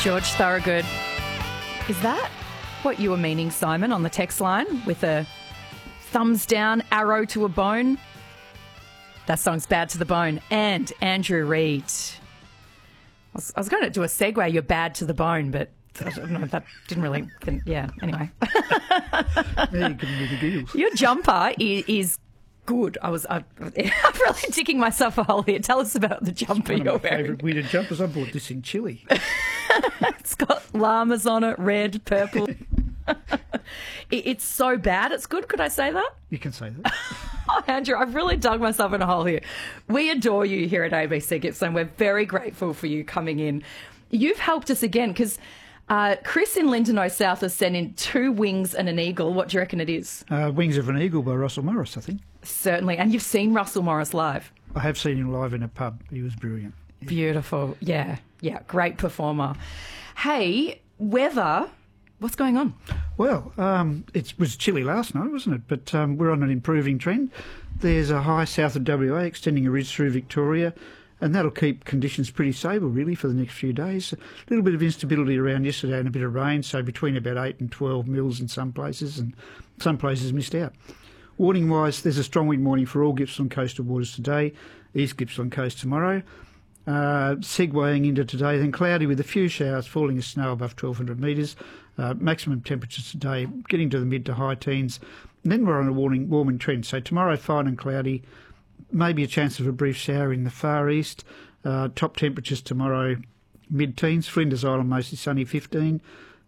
George Thorogood. Is that what you were meaning, Simon, on the text line with a thumbs down arrow to a bone? That song's Bad to the Bone. And Andrew Reid. I was going to do a segue, you're bad to the bone, but I don't know, that didn't really... Yeah, anyway. Yeah, you give me the giggles. Your jumper is good. I'm really digging myself a hole here. Tell us about the jumper One of you're my wearing. favourite winter jumpers. I bought this in Chile. It's got llamas on it, red, purple. It's so bad, it's good. Could I say that? You can say that. Oh, Andrew, I've really dug myself in a hole here. We adore you here at ABC Gippsland. We're very grateful for you coming in. You've helped us again because Chris in Lindenow South has sent in 2 wings and an eagle. What do you reckon it is? Wings of an Eagle by Russell Morris, I think. Certainly. And you've seen Russell Morris live. I have seen him live in a pub. He was brilliant. Yeah. Beautiful. Yeah. Great performer. Hey, weather, what's going on? Well, it was chilly last night, wasn't it? But we're on an improving trend. There's a high south of WA extending a ridge through Victoria, and that'll keep conditions pretty stable, really, for the next few days. A little bit of instability around yesterday and a bit of rain, so between about 8 and 12 mils in some places, and some places missed out. Warning-wise, there's a strong wind warning for all Gippsland coastal waters today, East Gippsland coast tomorrow. Segueing into today, then cloudy with a few showers falling as snow above 1,200 metres. Maximum temperatures today getting to the mid to high teens. And then we're on a warming trend. So tomorrow, fine and cloudy, maybe a chance of a brief shower in the far east. Top temperatures tomorrow, mid-teens. Flinders Island mostly sunny, 15.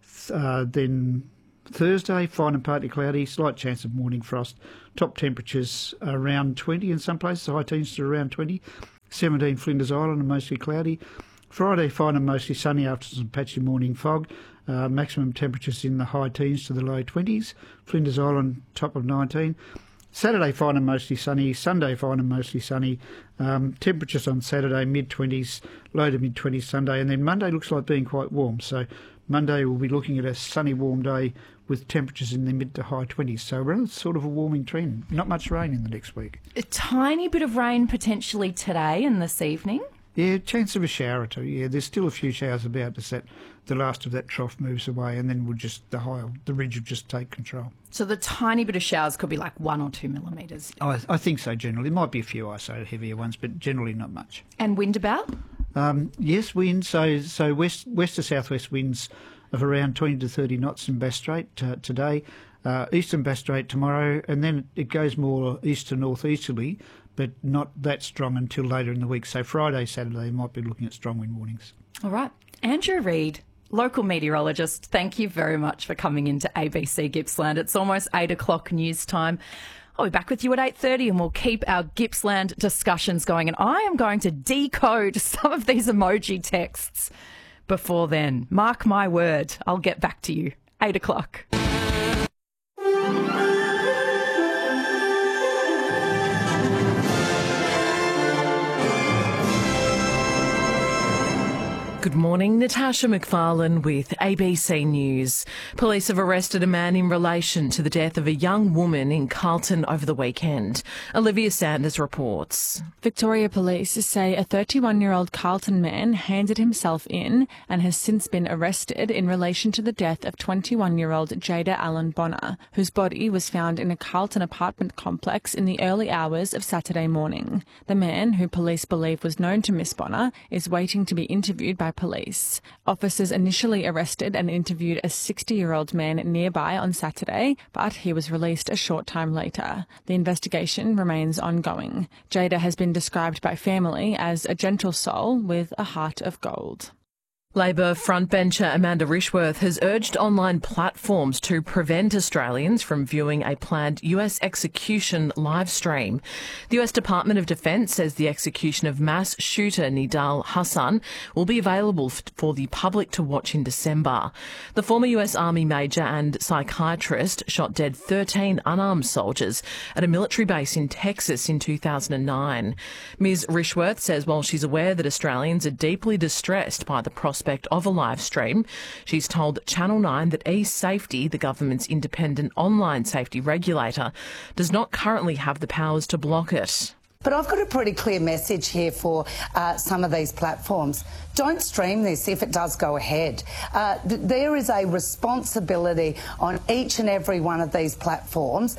Then Thursday, fine and partly cloudy, slight chance of morning frost. Top temperatures around 20 in some places, high teens to around 20. 17 Flinders Island and mostly cloudy. Friday, fine and mostly sunny after some patchy morning fog. Maximum temperatures in the high teens to the low 20s. Flinders Island, top of 19. Saturday, fine and mostly sunny. Sunday, fine and mostly sunny. Temperatures on Saturday, mid-20s, low to mid-20s Sunday. And then Monday looks like being quite warm. So Monday we'll be looking at a sunny, warm day with temperatures in the mid to high 20s. So we're on sort of a warming trend. Not much rain in the next week. A tiny bit of rain potentially today and this evening. Yeah, chance of a shower or two. Yeah, there's still a few showers about as the last of that trough moves away, and then the ridge will just take control. So the tiny bit of showers could be like 1 or 2 millimetres. I think so, generally. There might be a few isolated heavier ones, but generally not much. And wind about? Yes, wind. So west to southwest winds of around 20 to 30 knots in Bass Strait today. Eastern Bass Strait tomorrow, and then it goes more east to northeasterly, but not that strong until later in the week. So Friday, Saturday, might be looking at strong wind warnings. All right. Andrew Reid, local meteorologist, thank you very much for coming into ABC Gippsland. It's almost 8 o'clock news time. I'll be back with you at 8:30 and we'll keep our Gippsland discussions going. And I am going to decode some of these emoji texts before then. Mark my word, I'll get back to you. 8 o'clock. Good morning, Natasha McFarlane with ABC News. Police have arrested a man in relation to the death of a young woman in Carlton over the weekend. Olivia Sanders reports. Victoria Police say a 31-year-old Carlton man handed himself in and has since been arrested in relation to the death of 21-year-old Jada Allen Bonner, whose body was found in a Carlton apartment complex in the early hours of Saturday morning. The man, who police believe was known to Miss Bonner, is waiting to be interviewed by police. Officers initially arrested and interviewed a 60-year-old man nearby on Saturday, but he was released a short time later. The investigation remains ongoing. Jada has been described by family as a gentle soul with a heart of gold. Labor frontbencher Amanda Rishworth has urged online platforms to prevent Australians from viewing a planned US execution live stream. The US Department of Defence says the execution of mass shooter Nidal Hassan will be available for the public to watch in December. The former US Army major and psychiatrist shot dead 13 unarmed soldiers at a military base in Texas in 2009. Ms Rishworth says while she's aware that Australians are deeply distressed by the prospect of a live stream, she's told Channel 9 that eSafety, the government's independent online safety regulator, does not currently have the powers to block it. But I've got a pretty clear message here for some of these platforms. Don't stream this if it does go ahead. There is a responsibility on each and every one of these platforms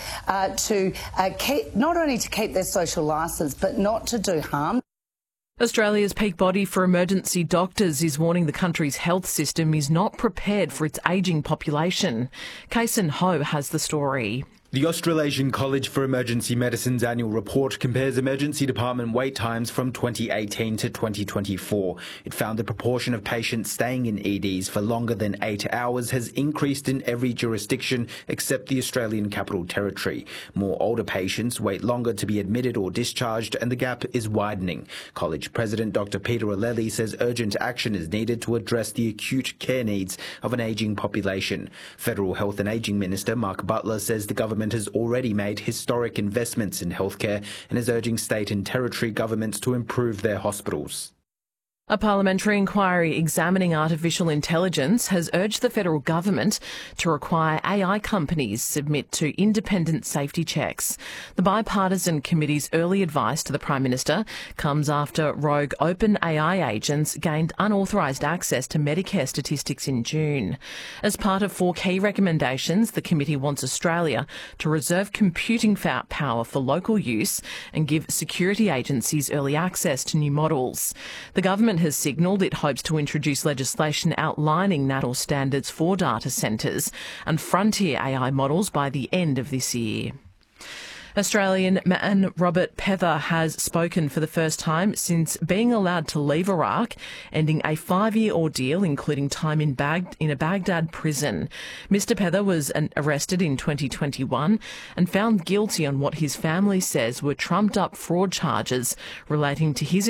to keep, not only to keep their social licence, but not to do harm. Australia's peak body for emergency doctors is warning the country's health system is not prepared for its ageing population. Kason Ho has the story. The Australasian College for Emergency Medicine's annual report compares emergency department wait times from 2018 to 2024. It found the proportion of patients staying in EDs for longer than 8 hours has increased in every jurisdiction except the Australian Capital Territory. More older patients wait longer to be admitted or discharged, and the gap is widening. College President Dr. Peter O'Lely says urgent action is needed to address the acute care needs of an ageing population. Federal Health and Ageing Minister Mark Butler says the government has already made historic investments in healthcare and is urging state and territory governments to improve their hospitals. A parliamentary inquiry examining artificial intelligence has urged the federal government to require AI companies submit to independent safety checks. The bipartisan committee's early advice to the Prime Minister comes after rogue OpenAI agents gained unauthorised access to Medicare statistics in June. As part of 4 key recommendations, the committee wants Australia to reserve computing power for local use and give security agencies early access to new models. The government has signalled it hopes to introduce legislation outlining NATAL standards for data centres and frontier AI models by the end of this year. Australian man Robert Pether has spoken for the first time since being allowed to leave Iraq, ending a 5-year ordeal, including time in a Baghdad prison. Mr. Pether was arrested in 2021 and found guilty on what his family says were trumped-up fraud charges relating to his